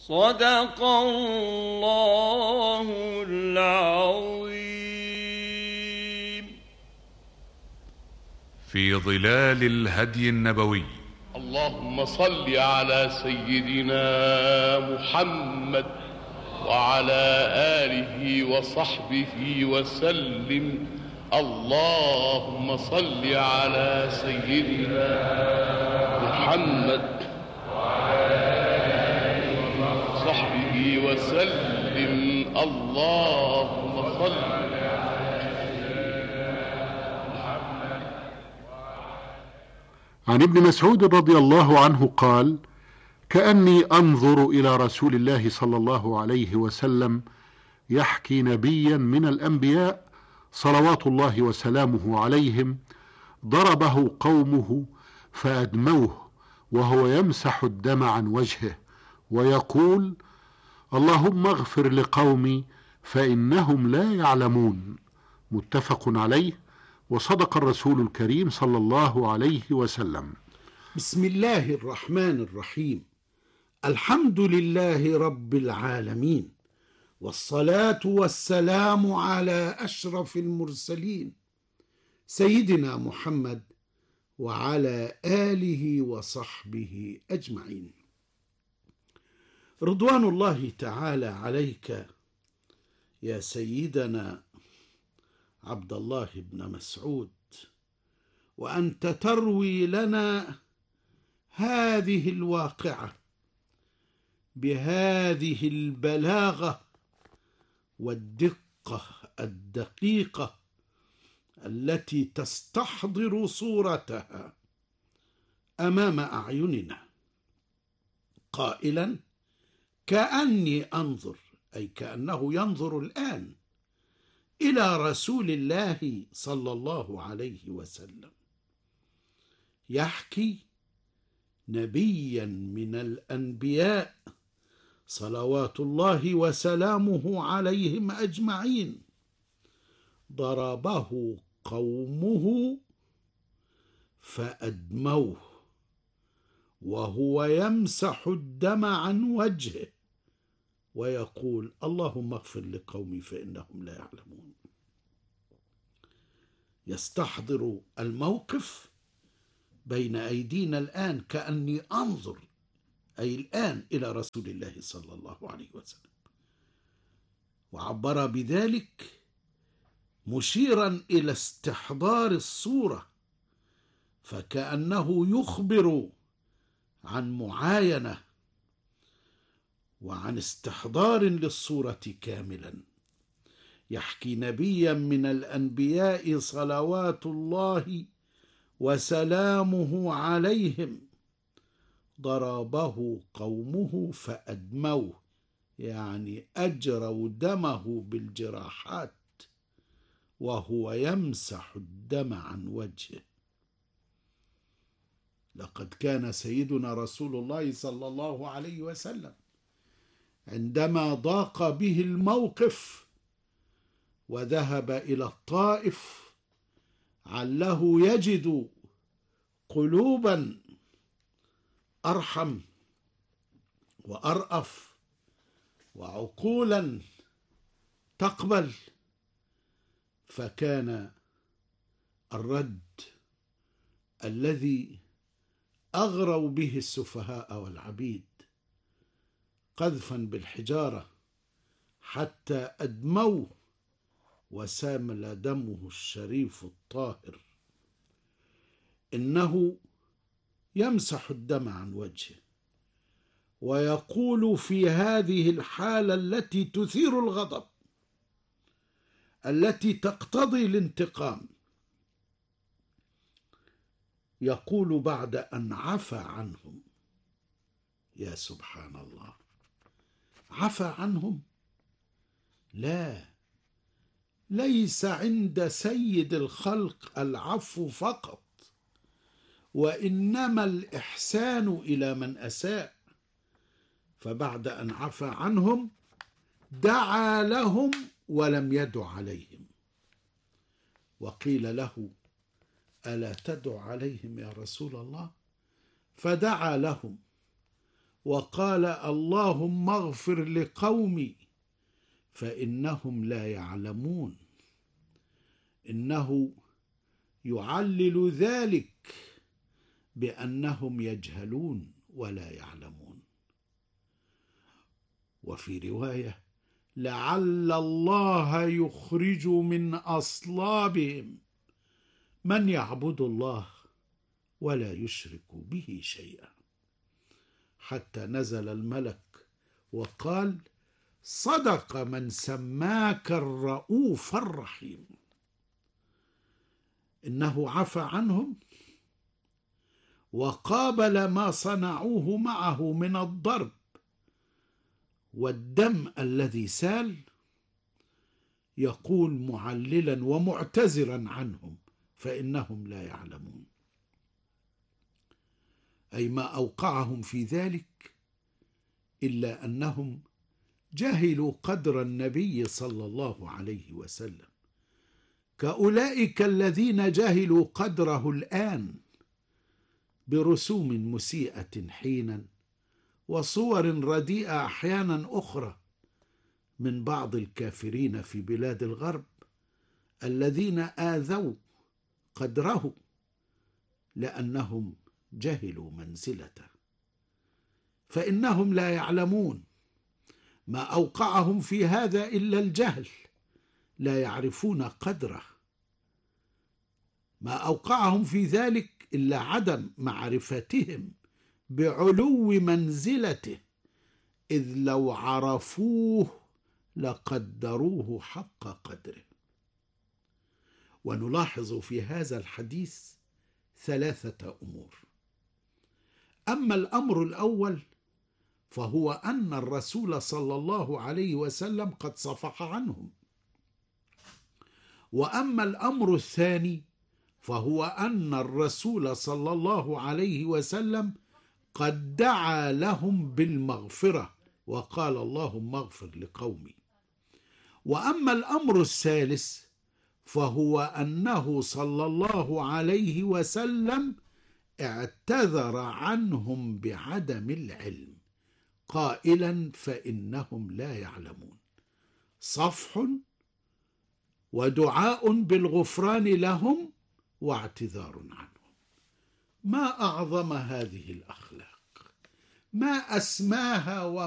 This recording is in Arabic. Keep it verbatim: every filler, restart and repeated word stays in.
صدق الله العظيم. في ظلال الهدي النبوي. اللهم صل على سيدنا محمد وعلى آله وصحبه وسلم. اللهم صل على سيدنا محمد وعلى آله وصحبه وسلم. اللهم صل عن ابن مسعود رضي الله عنه قال: كأني أنظر إلى رسول الله صلى الله عليه وسلم يحكي نبيا من الأنبياء صلوات الله وسلامه عليهم ضربه قومه فأدموه وهو يمسح الدم عن وجهه ويقول: اللهم اغفر لقومي فإنهم لا يعلمون. متفق عليه. وصدق الرسول الكريم صلى الله عليه وسلم. بسم الله الرحمن الرحيم. الحمد لله رب العالمين، والصلاة والسلام على أشرف المرسلين سيدنا محمد وعلى آله وصحبه أجمعين. رضوان الله تعالى عليك يا سيدنا عبد الله بن مسعود، وأنت تروي لنا هذه الواقعة بهذه البلاغة والدقة الدقيقة التي تستحضر صورتها أمام أعيننا، قائلا: كأني أنظر، أي كأنه ينظر الآن إلى رسول الله صلى الله عليه وسلم يحكي نبيا من الأنبياء صلوات الله وسلامه عليهم أجمعين ضربه قومه فأدموه وهو يمسح الدم عن وجهه ويقول: اللهم اغفر لقومي فإنهم لا يعلمون. يستحضر الموقف بين أيدينا الآن كأني أنظر، أي الآن، إلى رسول الله صلى الله عليه وسلم، وعبر بذلك مشيرا إلى استحضار الصورة، فكأنه يخبر عن معاينة وعن استحضار للصورة كاملا. يحكي نبيا من الأنبياء صلوات الله وسلامه عليهم ضربه قومه فأدموه، يعني أجروا دمه بالجراحات وهو يمسح الدم عن وجهه. لقد كان سيدنا رسول الله صلى الله عليه وسلم عندما ضاق به الموقف وذهب إلى الطائف عله يجد قلوبا أرحم وأرأف وعقولا تقبل، فكان الرد الذي أغروا به السفهاء والعبيد قذفا بالحجارة حتى أدموه وسامل دمه الشريف الطاهر. إنه يمسح الدم عن وجهه ويقول في هذه الحالة التي تثير الغضب، التي تقتضي الانتقام، يقول بعد أن عفى عنهم: يا سبحان الله، عفى عنهم؟ لا، ليس عند سيد الخلق العفو فقط، وإنما الإحسان إلى من أساء. فبعد أن عفى عنهم دعا لهم ولم يدع عليهم، وقيل له: ألا تدع عليهم يا رسول الله؟ فدعا لهم وقال اللهم اغفر لقومي فإنهم لا يعلمون. إنه يعلل ذلك بأنهم يجهلون ولا يعلمون. وفي رواية لعل الله يخرج من أصلابهم من يعبد الله ولا يشرك به شيئا، حتى نزل الملك وقال صدق من سماك الرؤوف الرحيم. إنه عفى عنهم وقابل ما صنعوه معه من الضرب والدم الذي سال، يقول معللا ومعتذرا عنهم فإنهم لا يعلمون، أي ما أوقعهم في ذلك إلا أنهم جهلوا قدر النبي صلى الله عليه وسلم، كأولئك الذين جهلوا قدره الآن برسوم مسيئة حينا وصور رديئة أحيانا أخرى من بعض الكافرين في بلاد الغرب الذين آذوا قدره لأنهم جهلوا منزلته، فإنهم لا يعلمون. ما أوقعهم في هذا إلا الجهل، لا يعرفون قدره. ما أوقعهم في ذلك إلا عدم معرفتهم بعلو منزلته، إذ لو عرفوه لقدروه حق قدره. ونلاحظ في هذا الحديث ثلاثة أمور. أما الأمر الأول فهو أن الرسول صلى الله عليه وسلم قد صفح عنهم. وأما الأمر الثاني فهو أن الرسول صلى الله عليه وسلم قد دعا لهم بالمغفرة وقال اللهم اغفر لقومي. وأما الأمر الثالث فهو أنه صلى الله عليه وسلم اعتذر عنهم بعدم العلم قائلا فإنهم لا يعلمون، صفح ودعاء بالغفران لهم واعتذار عنهم. ما أعظم هذه الأخلاق، ما أسماها